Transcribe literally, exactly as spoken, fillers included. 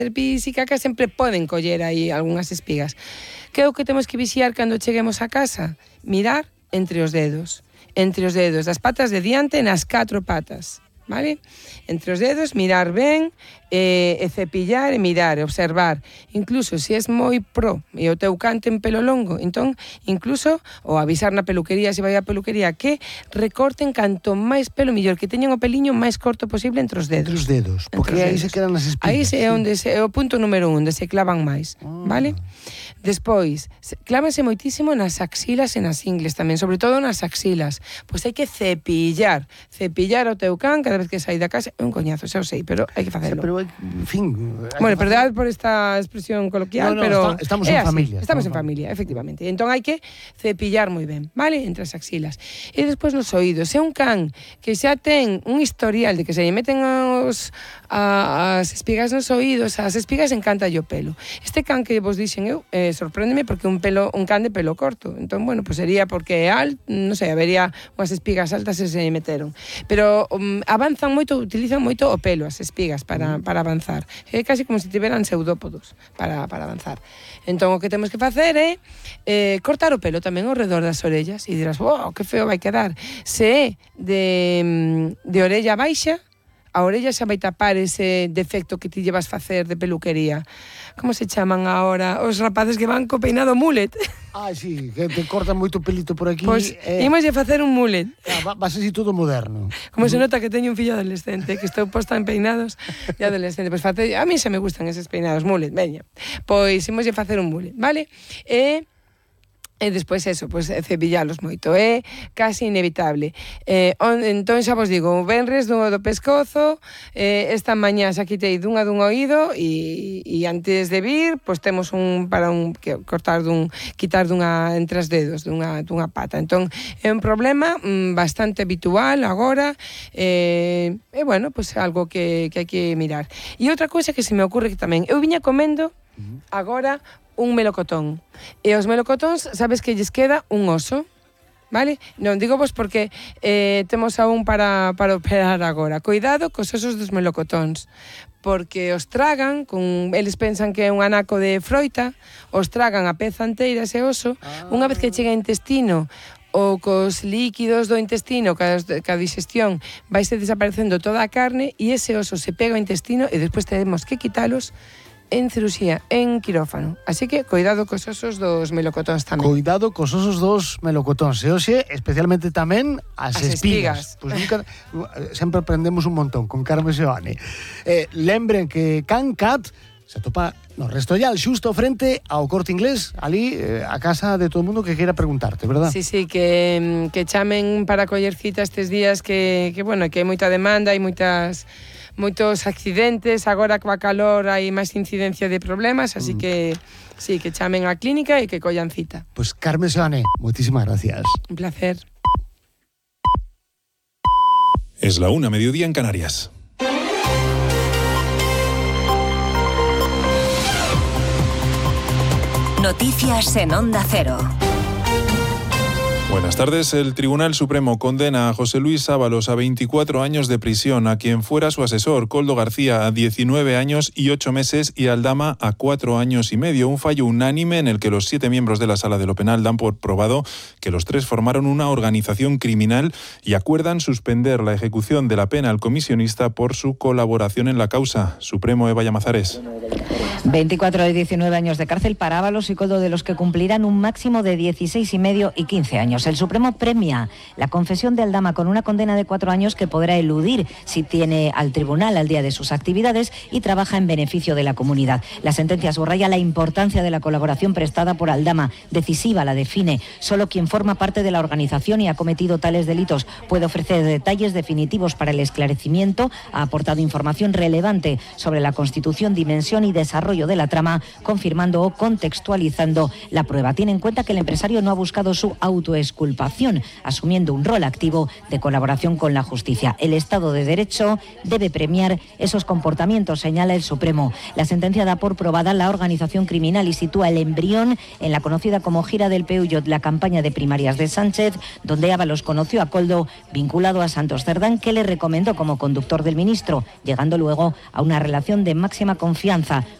pis e caca sempre poden coller aí algunhas espigas. Que é o que temos que vixiar cando cheguemos a casa? Mirar entre os dedos. Entre os dedos das patas de diante nas catro patas. Vale? Entre os dedos, mirar ben, e, e cepillar e mirar, e observar. Incluso se es moi pro e o teu can ten pelo longo, entón, incluso, ou avisar na peluquería, se vai a peluquería, que recorten canto máis pelo millor, que teñan o peliño máis corto posible entre os dedos. Entre os dedos, porque aí se quedan as espigas. Aí se é onde se, é o punto número un, onde se clavan máis, ah. Vale? Despois, clávanse moitísimo nas axilas e nas ingles tamén, sobre todo nas axilas. Pois hai que cepillar, cepillar o teu can cada vez que sai da casa. É un coñazo, xa o sei, pero hai que facelo. Pero, en fin... Bueno, perdón por esta expresión coloquial, no, no, pero... Está, estamos en así, familia. Estamos en familia, efectivamente. Entón hai que cepillar moi ben, vale? Entre as axilas. E despois nos oídos. Se é un can que xa ten un historial de que se lle meten os, a, as espigas nos oídos, as espigas encanta o pelo. Este can que vos dixen eu, eh, sorpréndeme porque un pelo un can de pelo corto. Entón, bueno, pues sería porque é alto, non sei, habería unhas espigas altas e se lle meteron. Pero um, avanzan moito, utilizan moito o pelo, as espigas, para, para avanzar. É casi como se tiveran pseudópodos para, para avanzar. Entón, o que temos que facer é eh, cortar o pelo tamén ao redor das orellas e dirás, oh, que feo vai quedar. Se é de, de orella baixa, a orella xa vai tapar ese defecto que ti llevas facer de peluquería. Como se chaman agora os rapaces que van co peinado mullet? Ah, sí, que te cortan moito pelito por aquí. Pois, pues, eh, imos a facer un mullet. Ah, vas así todo moderno. Como se nota que teño un fillo adolescente, que estou posta en peinados de adolescente. Pois pues, a mí xa me gustan eses peinados, mullet, veña. Pois imos a facer un mullet, vale? E... E despois eso, pois cepillalos moito, é casi inevitable. Eh, on, entón xa vos digo, o venres do, do pescozo, eh, esta mañá xa quitei dunha dun oído e, e antes de vir, pois temos un para un que cortar dun quitar dunha entre os dedos dunha dunha pata. Entón é un problema mm, bastante habitual agora, eh, e bueno, pois é algo que que hai que mirar. E outra cousa que se me ocurre que tamén, eu viña comendo agora un melocotón. E os melocotóns, sabes que lles queda un oso, vale? Non digo vos porque eh, temos aún para, para operar agora. Coidado cos osos dos melocotóns, porque os tragan, con, eles pensan que é un anaco de froita, os tragan a peza inteira ese oso, ah. Unha vez que chega ao intestino, ou cos líquidos do intestino, ca, ca digestión, vaise desaparecendo toda a carne e ese oso se pega ao intestino e despois temos que quitalos en cirurxía, en quirófano. Así que, cuidado cos osos dos melocotóns tamén. Cuidado cos osos dos melocotóns. E hoxe, especialmente tamén, as, as espigas. espigas. Pois nunca, sempre aprendemos un montón con Carmen Seoane. Eh, lembren que Can Cat se atopa no Restollal, xusto frente ao Corte Inglés, ali eh, a casa de todo o mundo que queira preguntarte, verdad? Sí, sí, que, que chamen para coller cita estes días que, que bueno, que hai moita demanda, hai moitas... moitos accidentes, agora coa calor hai máis incidencia de problemas, así mm. que sí, que chamen á clínica e que collan cita. Pois pues Carmen Seoane, moitísimas gracias. Un placer. Es la una, mediodía en Canarias. Noticias en Onda Cero. Buenas tardes. El Tribunal Supremo condena a José Luis Ábalos a veinticuatro años de prisión, a quien fuera su asesor, Koldo García, a diecinueve años y ocho meses y Aldama a cuatro años y medio. Un fallo unánime en el que los siete miembros de la Sala de lo Penal dan por probado que los tres formaron una organización criminal y acuerdan suspender la ejecución de la pena al comisionista por su colaboración en la causa. Supremo, Eva Llamazares. veinticuatro y diecinueve años de cárcel para Ábalos y Koldo, de los que cumplirán un máximo de dieciséis y medio y quince años. El Supremo premia la confesión de Aldama con una condena de cuatro años que podrá eludir si tiene al tribunal al día de sus actividades y trabaja en beneficio de la comunidad. La sentencia subraya la importancia de la colaboración prestada por Aldama. Decisiva la define. Solo quien forma parte de la organización y ha cometido tales delitos puede ofrecer detalles definitivos para el esclarecimiento. Ha aportado información relevante sobre la constitución, dimensión y desarrollo de la trama, confirmando o contextualizando la prueba. Tiene en cuenta que el empresario no ha buscado su autoexclusión exculpación, asumiendo un rol activo de colaboración con la justicia. El Estado de Derecho debe premiar esos comportamientos, señala el Supremo. La sentencia da por probada la organización criminal y sitúa el embrión en la conocida como gira del Peullo, la campaña de primarias de Sánchez, donde Ábalos conoció a Koldo vinculado a Santos Cerdán, que le recomendó como conductor del ministro, llegando luego a una relación de máxima confianza.